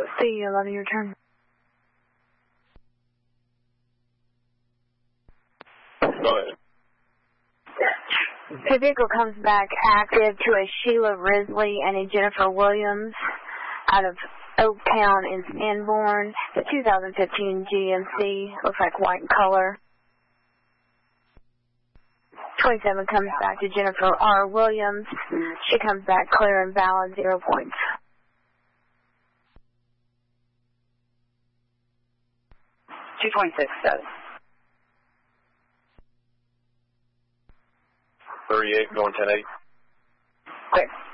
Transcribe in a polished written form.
See 11, your turn. Go ahead. The vehicle comes back active to a Sheila Risley and a Jennifer Williams out of Oaktown in Sanborn. The 2015 GMC, looks like white in color. 27 comes back to Jennifer R. Williams. She comes back clear and valid, 0 points. 226 says. 38 going 10-8. Clear.